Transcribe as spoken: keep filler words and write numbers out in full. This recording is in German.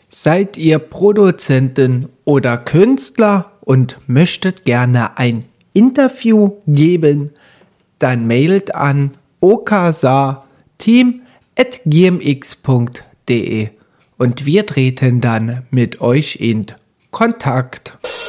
Seid ihr Produzenten oder Künstler und möchtet gerne ein Interview geben? Dann mailt an okasa-team at gmx punkt de und wir treten dann mit euch in Kontakt.